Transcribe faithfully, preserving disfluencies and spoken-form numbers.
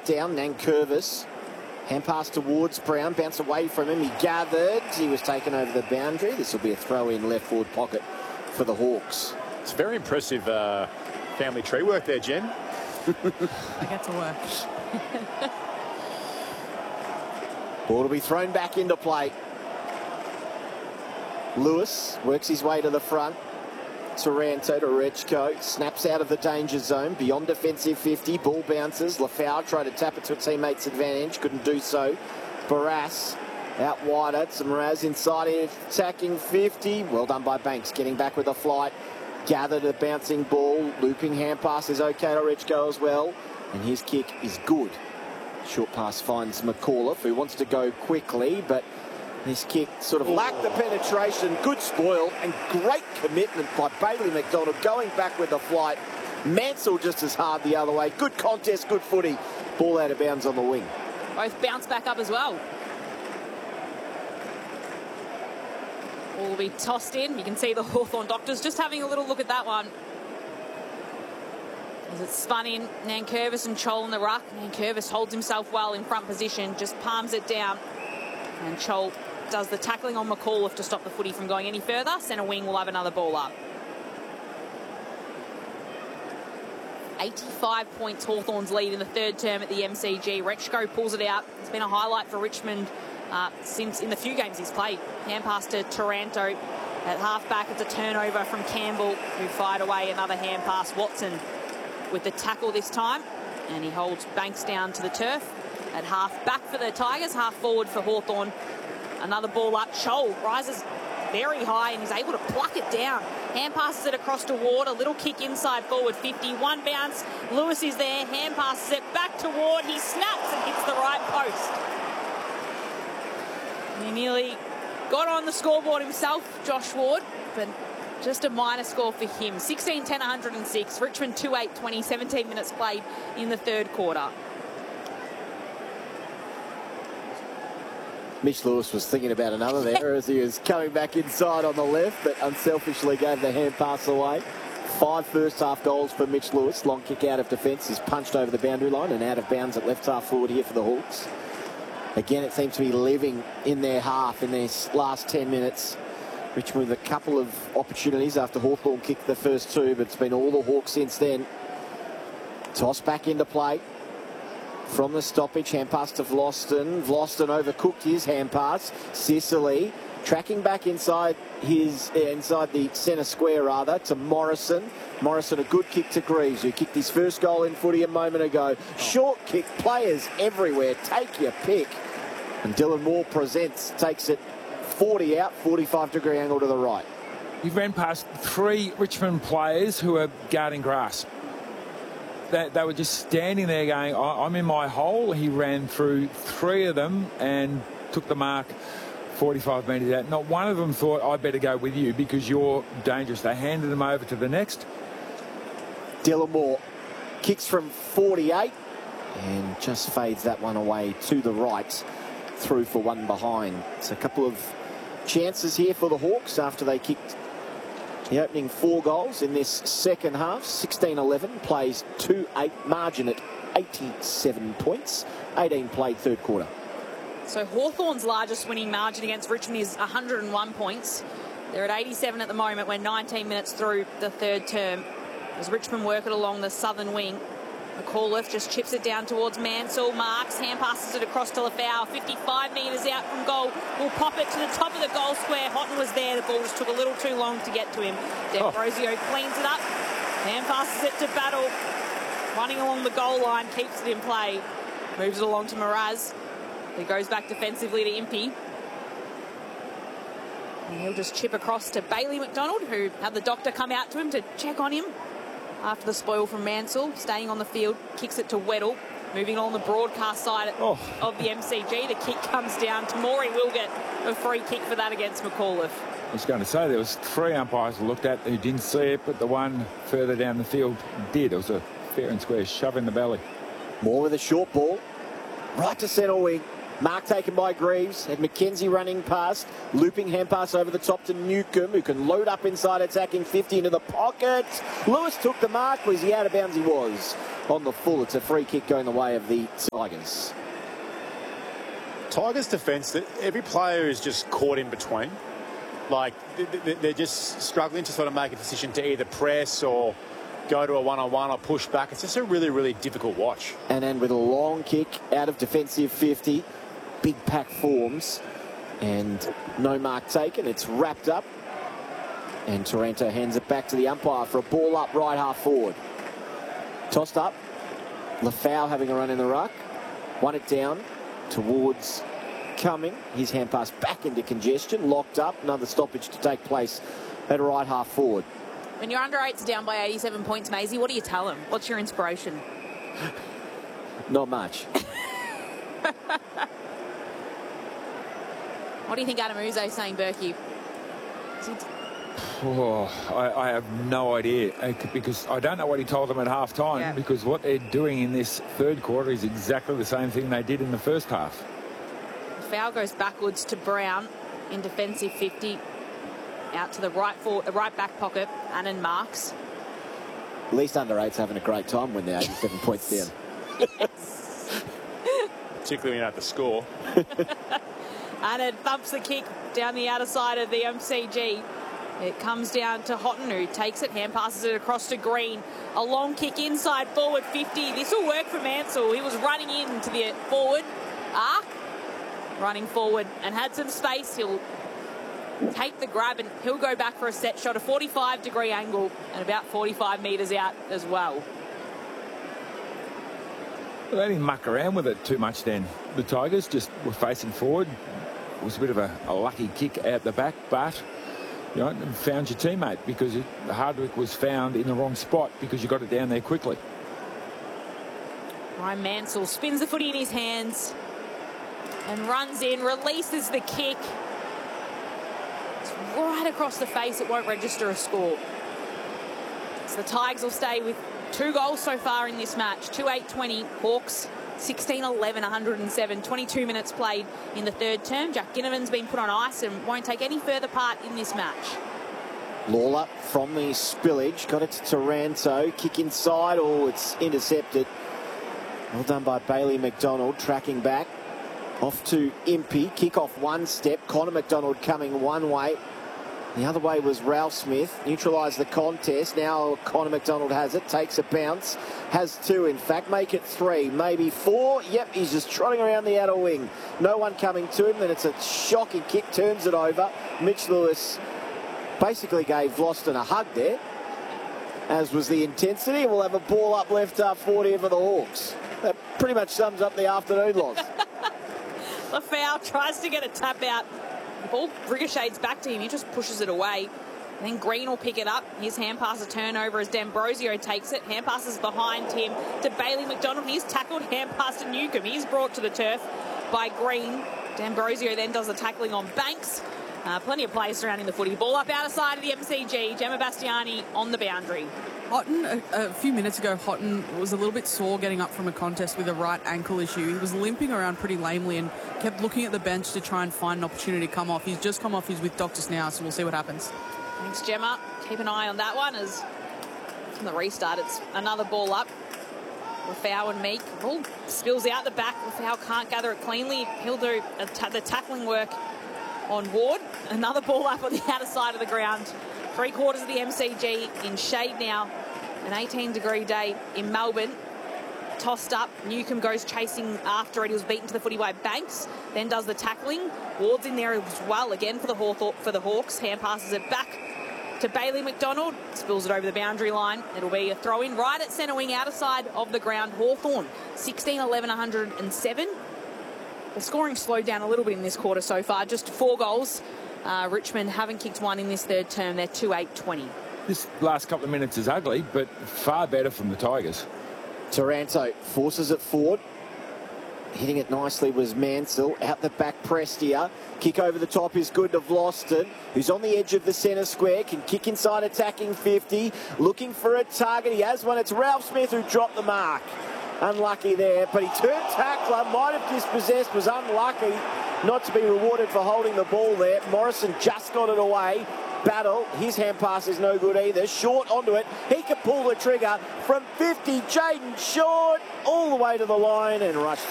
back down. Nankervis. Hand pass towards Brown. Bounce away from him. He gathered. He was taken over the boundary. This will be a throw in left forward pocket for the Hawks. It's very impressive uh, family tree work there, Jen. I get to work. Ball will be thrown back into play. Lewis works his way to the front. Taranto to Rechko. Snaps out of the danger zone. Beyond defensive fifty. Ball bounces. Lafau tried to tap it to a teammate's advantage. Couldn't do so. Barras out wider. Samaraz inside in attacking fifty. Well done by Banks. Getting back with a flight. Gathered a bouncing ball. Looping hand pass is okay to Rechko as well. And his kick is good. Short pass finds McAuliffe, who wants to go quickly, but this kick sort of lacked the penetration. Good spoil and great commitment by Bailey McDonald going back with the flight. Mansell just as hard the other way. Good contest, good footy. Ball out of bounds on the wing. Both bounce back up as well. Ball will be tossed in. You can see the Hawthorn doctors just having a little look at that one. As it's spun in, Nankervis and Chol in the ruck. Nankervis holds himself well in front position, just palms it down. And Chol does the tackling on McAuliffe to stop the footy from going any further. Centre wing will have another ball up. eighty-five points Hawthorn's lead in the third term at the M C G. Rechko pulls it out. It's been a highlight for Richmond uh, since in the few games he's played. Hand pass to Taranto. At half-back, it's a turnover from Campbell, who fired away another hand pass. Watson with the tackle this time, and he holds Banks down to the turf. At half-back for the Tigers, half-forward for Hawthorn. Another ball up. Chol rises very high and is able to pluck it down. Hand passes it across to Ward. A little kick inside forward fifty. One bounce. Lewis is there. Hand passes it back to Ward. He snaps and hits the right post. And he nearly got on the scoreboard himself, Josh Ward, but just a minor score for him. sixteen ten one hundred and six. Richmond two eight twenty. seventeen minutes played in the third quarter. Mitch Lewis was thinking about another there as he was coming back inside on the left, but unselfishly gave the hand pass away. Five first half goals for Mitch Lewis. Long kick out of defence is punched over the boundary line and out of bounds at left half forward here for the Hawks. Again, it seems to be living in their half in these last ten minutes. Richmond with a couple of opportunities after Hawthorn kicked the first two, but it's been all the Hawks since then. Toss back into play. From the stoppage, hand pass to Vlosten. Vlosten overcooked his hand pass. Sicily tracking back inside his uh, inside the centre square rather to Morrison. Morrison a good kick to Greaves, who kicked his first goal in footy a moment ago. Short kick, players everywhere. Take your pick. And Dylan Moore presents, takes it forty out, forty-five degree angle to the right. He ran past three Richmond players who are guarding grass. They, they were just standing there going, I'm in my hole. He ran through three of them and took the mark forty-five metres out. Not one of them thought, I better go with you because you're dangerous. They handed him over to the next. Dylan Moore kicks from forty-eight and just fades that one away to the right, through for one behind. It's a couple of chances here for the Hawks after they kicked the opening four goals in this second half. sixteen eleven, plays two eight, margin at eighty-seven points. eighteen played third quarter. So Hawthorn's largest winning margin against Richmond is one hundred and one points. They're at eighty-seven at the moment. We're nineteen minutes through the third term as Richmond work it along the southern wing. McAuliffe just chips it down towards Mansell. Marks, hand passes it across to Lafau. fifty-five metres out from goal. Will pop it to the top of the goal square. Houghton was there. The ball just took a little too long to get to him. D'Ambrosio oh. cleans it up. Hand passes it to Battle. Running along the goal line, keeps it in play. Moves it along to Miraz. He goes back defensively to Impey. And he'll just chip across to Bailey McDonald, who had the doctor come out to him to check on him after the spoil from Mansell. Staying on the field, kicks it to Weddle. Moving along the broadcast side oh. of the M C G. The kick comes down. Tamori will get a free kick for that against McAuliffe. I was going to say there was three umpires who looked at who didn't see it, but the one further down the field did. It was a fair and square shove in the belly. Moore with a short ball. Right to centre wing. Mark taken by Greaves. Had McKenzie running past. Looping hand pass over the top to Newcomb, who can load up inside attacking fifty into the pocket. Lewis took the mark. Was he out of bounds? He was. on the full. It's a free kick going the way of the Tigers. Tigers' defence, every player is just caught in between. Like, they're just struggling to sort of make a decision to either press or go to a one-on-one or push back. It's just a really, really difficult watch. And then with a long kick out of defensive fifty, big pack forms, and no mark taken. It's wrapped up, and Taranto hands it back to the umpire for a ball up right half forward. Tossed up. Lafau having a run in the ruck. Won it down towards Cumming. His hand pass back into congestion. Locked up. Another stoppage to take place at right half forward. When your under eights are down by eighty-seven points, Maisie, what do you tell them? What's your inspiration? Not much. What do you think Adam Uzo's saying, Berkey? Oh, I, I have no idea, because I don't know what he told them at half time, yeah. because what they're doing in this third quarter is exactly the same thing they did in the first half. The foul goes backwards to Brown in defensive fifty. Out to the right for, right back pocket, Annan marks. At least under eight's having a great time when they're eighty-seven points down. Yes. Particularly when you have to score. Annan bumps the kick down the outer side of the M C G. It comes down to Houghton, who takes it, hand passes it across to Green. A long kick inside, forward fifty. This will work for Mansell. He was running into the forward arc, running forward, and had some space. He'll take the grab, and he'll go back for a set shot, a forty-five degree angle, and about forty-five metres out as well. Well, they didn't muck around with it too much then. The Tigers just were facing forward. It was a bit of a, a lucky kick out the back, but you know, found your teammate, because it, Hardwick was found in the wrong spot because you got it down there quickly. Ryan Mansell spins the footy in his hands and runs in, releases the kick. It's right across the face. It won't register a score. So the Tigers will stay with two goals so far in this match. two eight twenty. Hawks sixteen eleven, one hundred seven. twenty-two minutes played in the third term. Jack Ginnivan's been put on ice and won't take any further part in this match. Lawler from the spillage. Got it to Taranto. Kick inside. Oh, it's intercepted. Well done by Bailey McDonald. Tracking back. Off to Impey. Kick off one step. Connor McDonald coming one way. The other way was Ralph Smith. Neutralised the contest. Now Connor McDonald has it. Takes a bounce. Has two, in fact. Make it three. Maybe four. Yep, he's just trotting around the outer wing. No one coming to him. Then it's a shocking kick. Turns it over. Mitch Lewis basically gave Vlosten a hug there, as was the intensity. We'll have a ball up left half forward here for the Hawks. That pretty much sums up the afternoon loss. Lafau tries to get a tap out. The ball ricochets back to him. He just pushes it away. And then Green will pick it up. His hand pass a turnover as D'Ambrosio takes it. Hand passes behind him to Bailey McDonald. He's tackled. Hand pass to Newcomb. He's brought to the turf by Green. D'Ambrosio then does the tackling on Banks. Uh, plenty of players surrounding the footy. Ball up outer side of the M C G. Gemma Bastiani on the boundary. Houghton, a, a few minutes ago, Houghton was a little bit sore getting up from a contest with a right ankle issue. He was limping around pretty lamely and kept looking at the bench to try and find an opportunity to come off. He's just come off. He's with doctors now, so we'll see what happens. Thanks, Gemma. Keep an eye on that one as from the restart, it's another ball up. Lafau and Meek. Ball spills out the back. Lafau can't gather it cleanly. He'll do a ta the tackling work on Ward. Another ball up on the outer side of the ground. Three quarters of the M C G in shade now. An eighteen degree day in Melbourne. Tossed up. Newcomb goes chasing after it. He was beaten to the footy by Banks. Then does the tackling. Ward's in there as well again for the, Haw for the Hawks. Hand passes it back to Bailey McDonald. Spills it over the boundary line. It'll be a throw in right at centre wing, outer side of the ground. Hawthorn sixteen eleven, one hundred seven. The scoring slowed down a little bit in this quarter so far. Just four goals. Uh, Richmond haven't kicked one in this third term. They're two eight twenty. This last couple of minutes is ugly, but far better from the Tigers. Taranto forces it forward. Hitting it nicely was Mansell. Out the back, Prestia. Kick over the top is good to Vlosten, who's on the edge of the centre square. Can kick inside, attacking fifty. Looking for a target. He has one. It's Ralph Smith who dropped the mark. Unlucky there, but he turned tackler. Might have dispossessed. Was unlucky not to be rewarded for holding the ball there. Morrison just got it away. Battle, his hand pass is no good either. Short onto it. He can pull the trigger from fifty. Jaden Short all the way to the line and rushed